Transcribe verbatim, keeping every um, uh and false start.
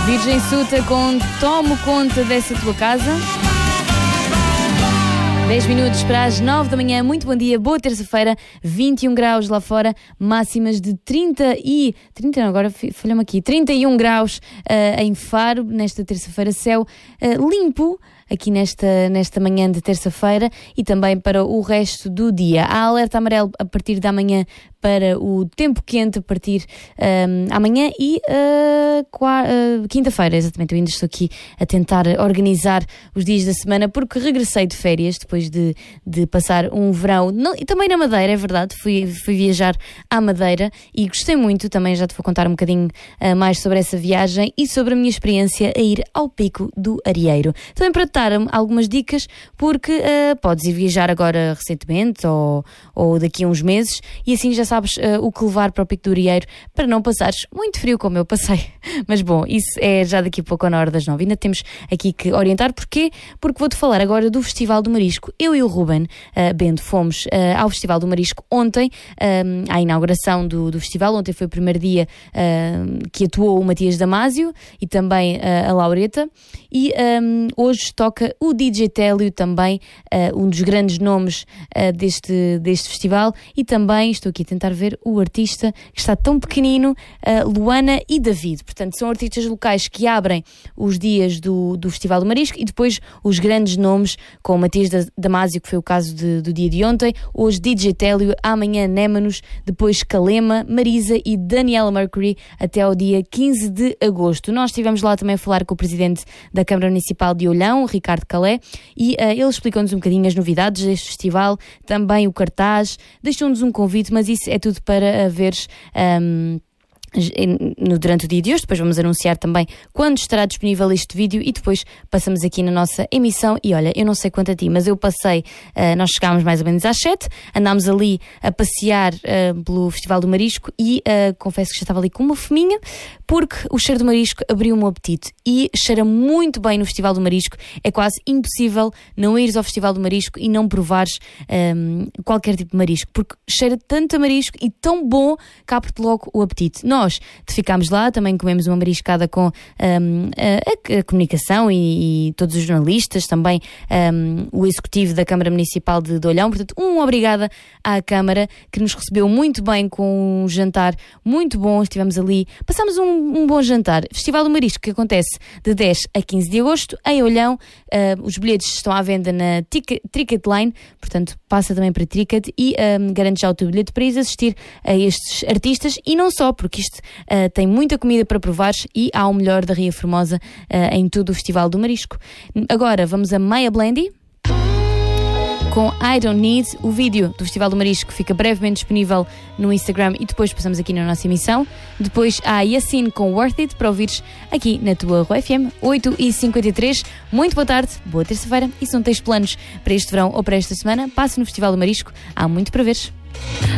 Virgem Suta com Tomo Conta dessa tua casa. dez minutos para as nove da manhã, muito bom dia, boa terça-feira, vinte e um graus lá fora, máximas de trinta e... trinta não, agora falhamos aqui, trinta e um graus uh, em Faro, nesta terça-feira, céu uh, limpo, aqui nesta, nesta manhã de terça-feira e também para o resto do dia. Há alerta amarelo a partir da manhã para o tempo quente a partir um, amanhã e uh, uh, quinta-feira, exatamente. Eu ainda estou aqui a tentar organizar os dias da semana porque regressei de férias depois de, de passar um verão não, e também na Madeira, é verdade, fui, fui viajar à Madeira e gostei muito, também já te vou contar um bocadinho uh, mais sobre essa viagem e sobre a minha experiência a ir ao Pico do Arieiro. Também para te dar algumas dicas porque uh, podes ir viajar agora recentemente ou, ou daqui a uns meses e assim já sabes sabes uh, o que levar para o Pico do Arieiro para não passares muito frio como eu passei. Mas bom, isso é já daqui a pouco, na hora das nove. Ainda temos aqui que orientar. Porquê? Porque vou-te falar agora do Festival do Marisco. Eu e o Ruben uh, Bento fomos uh, ao Festival do Marisco ontem, um, à inauguração do, do festival. Ontem foi o primeiro dia uh, que atuou o Matias Damasio e também uh, a Laureta. E um, hoje toca o D J Télio, também uh, um dos grandes nomes uh, deste, deste festival. E também, estou aqui a tentar ver o artista que está tão pequenino, uh, Luana e David. Portanto, são artistas locais que abrem os dias do, do Festival do Marisco e depois os grandes nomes, com o Matias Damasio, que foi o caso de, do dia de ontem, hoje D J Télio, amanhã Némanos, depois Kalema, Marisa e Daniela Mercury até ao dia quinze de agosto. Nós estivemos lá também a falar com o presidente da Câmara Municipal de Olhão, Ricardo Calé, e uh, ele explicou-nos um bocadinho as novidades deste festival, também o cartaz, deixou-nos um convite, mas isso é tudo para uh, veres um, no, durante o dia de hoje. Depois vamos anunciar também quando estará disponível este vídeo e depois passamos aqui na nossa emissão. E olha, eu não sei quanto a ti, mas eu passei, uh, nós chegámos mais ou menos às sete, andámos ali a passear uh, pelo Festival do Marisco e uh, confesso que já estava ali com uma fominha, porque o cheiro do marisco abriu-me o apetite e cheira muito bem no Festival do Marisco. É quase impossível não ires ao Festival do Marisco e não provares um, qualquer tipo de marisco, porque cheira tanto a marisco e tão bom que abre-te logo o apetite. Nós ficámos lá, também comemos uma mariscada com um, a, a comunicação e, e todos os jornalistas, também um, o executivo da Câmara Municipal de, de Olhão. Portanto, um obrigada à Câmara, que nos recebeu muito bem com um jantar muito bom. Estivemos ali, passámos um um bom jantar. Festival do Marisco que acontece de dez a quinze de agosto em Olhão. Uh, os bilhetes estão à venda na Ticketline, portanto passa também para Ticket e um, garante já o teu bilhete para ir assistir a estes artistas e não só, porque isto uh, tem muita comida para provares e há o melhor da Ria Formosa uh, em todo o Festival do Marisco. Agora vamos a Maya Blendy com I Don't Need. O vídeo do Festival do Marisco fica brevemente disponível no Instagram e depois passamos aqui na nossa emissão. Depois há Yassine com Worth It para ouvires aqui na tua Rua F M, oito e cinquenta e três. Muito boa tarde, boa terça-feira, e se não tens planos para este verão ou para esta semana, passe no Festival do Marisco, há muito para veres.